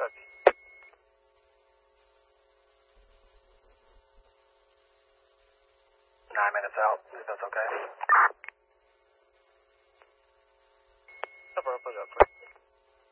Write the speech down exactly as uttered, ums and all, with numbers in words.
Kentucky. Nine minutes out, if that's okay. Suburb, push up.